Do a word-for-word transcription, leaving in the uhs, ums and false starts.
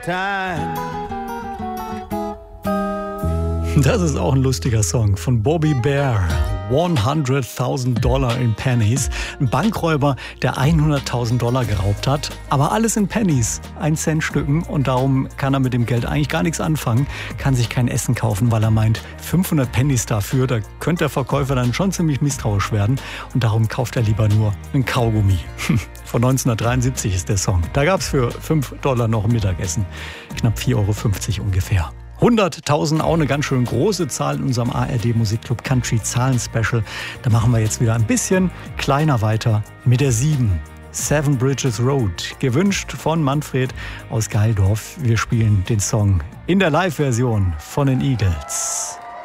Das ist auch ein lustiger Song von Bobby Bear. hunderttausend Dollar in Pennies. Ein Bankräuber, der hunderttausend Dollar geraubt hat. Aber alles in Pennies, ein Cent Stücken. Und darum kann er mit dem Geld eigentlich gar nichts anfangen. Kann sich kein Essen kaufen, weil er meint, fünfhundert Pennies dafür, da könnte der Verkäufer dann schon ziemlich misstrauisch werden. Und darum kauft er lieber nur einen Kaugummi. Von neunzehnhundertdreiundsiebzig ist der Song. Da gab es für fünf Dollar noch ein Mittagessen. Knapp vier Euro fünfzig ungefähr. hunderttausend, auch eine ganz schön große Zahl in unserem A R D Musikclub Country Zahlen Special. Da machen wir jetzt wieder ein bisschen kleiner weiter mit der sieben. Seven Bridges Road. Gewünscht von Manfred aus Geildorf. Wir spielen den Song in der Live-Version von den Eagles.